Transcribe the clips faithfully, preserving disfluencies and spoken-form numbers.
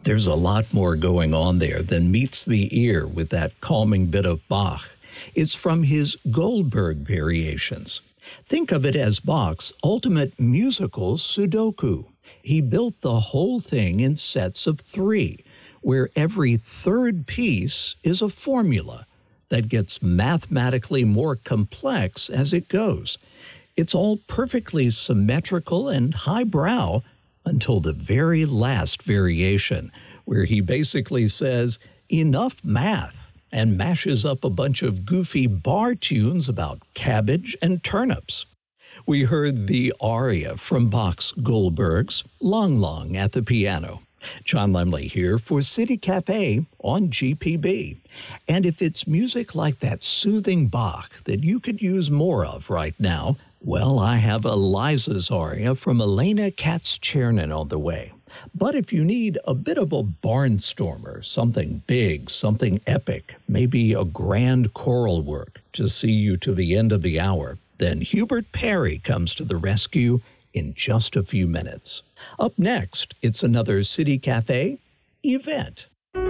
There's a lot more going on there than meets the ear with that calming bit of Bach. It's from his Goldberg variations. Think of it as Bach's ultimate musical Sudoku. He built the whole thing in sets of three, where every third piece is a formula that gets mathematically more complex as it goes. It's all perfectly symmetrical and highbrow until the very last variation, where he basically says, "Enough math," and mashes up a bunch of goofy bar tunes about cabbage and turnips. We heard the aria from Bach's Goldbergs, Long Long at the piano. John Lemley here for City Cafe on G P B. And if it's music like that soothing Bach that you could use more of right now, well, I have Eliza's aria from Elena Katz-Chernin on the way. But if you need a bit of a barnstormer, something big, something epic, maybe a grand choral work to see you to the end of the hour, then Hubert Parry comes to the rescue in just a few minutes. Up next, it's another City Cafe event.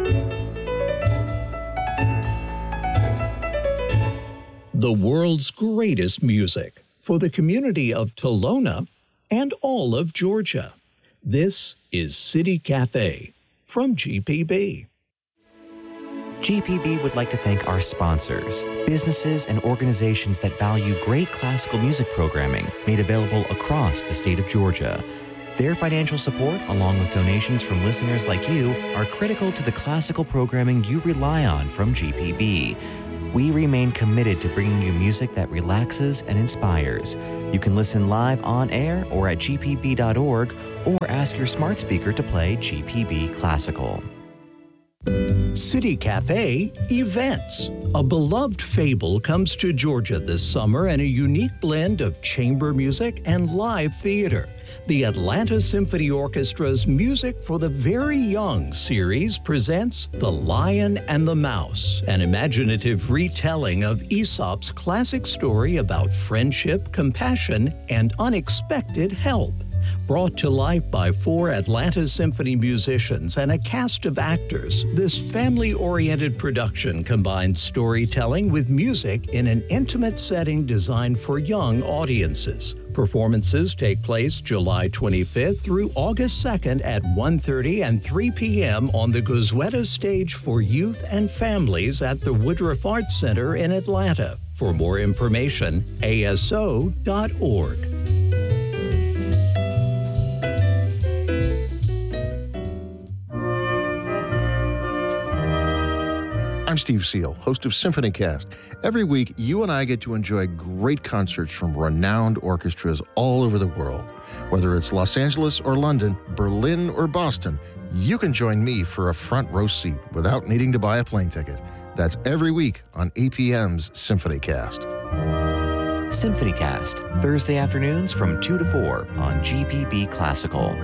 The world's greatest music for the community of Tolona and all of Georgia. This is City Cafe from G P B. G P B would like to thank our sponsors, businesses and organizations that value great classical music programming made available across the state of Georgia. Their financial support, along with donations from listeners like you, are critical to the classical programming you rely on from G P B. We remain committed to bringing you music that relaxes and inspires. You can listen live on air or at G P B dot org or ask your smart speaker to play G P B Classical. City Cafe Events. A beloved fable comes to Georgia this summer in a unique blend of chamber music and live theater. The Atlanta Symphony Orchestra's Music for the Very Young series presents The Lion and the Mouse, an imaginative retelling of Aesop's classic story about friendship, compassion, and unexpected help. Brought to life by four Atlanta Symphony musicians and a cast of actors, this family-oriented production combines storytelling with music in an intimate setting designed for young audiences. Performances take place July twenty-fifth through August second at one thirty and three p.m. on the Gozueta Stage for Youth and Families at the Woodruff Arts Center in Atlanta. For more information, A S O dot org. I'm Steve Seal, host of SymphonyCast. Every week, you and I get to enjoy great concerts from renowned orchestras all over the world. Whether it's Los Angeles or London, Berlin or Boston, you can join me for a front row seat without needing to buy a plane ticket. That's every week on A P M's SymphonyCast. SymphonyCast, Thursday afternoons from two to four on G P B Classical.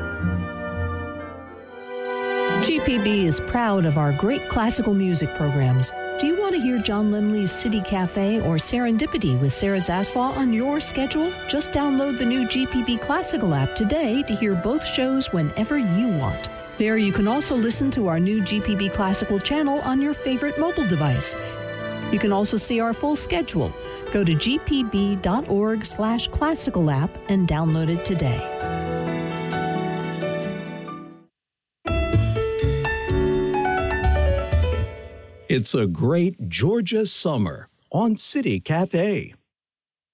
G P B is proud of our great classical music programs. Do you want to hear John Lemley's City Cafe or Serendipity with Sarah Zaslaw on your schedule? Just download the new G P B Classical app today to hear both shows whenever you want. There you can also listen to our new G P B Classical channel on your favorite mobile device. You can also see our full schedule. Go to G P B dot org slash classical app and download it today. It's a great Georgia summer on City Cafe.